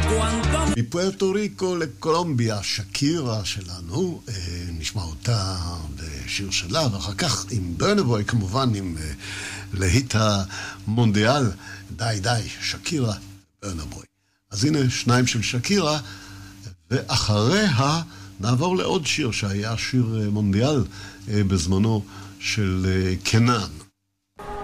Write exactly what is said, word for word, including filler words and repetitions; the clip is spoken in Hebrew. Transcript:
מפוארטו ריקו לקולומביה, שקירה שלנו, נשמע אותה בשיר שלה, ואחר כך עם ברנה בוי, כמובן עם להיט המונדיאל, די די, שקירה, ברנה בוי. אז הנה שניים של שקירה, ואחריה נעבור לעוד שיר שהיה שיר מונדיאל בזמנו של קנן.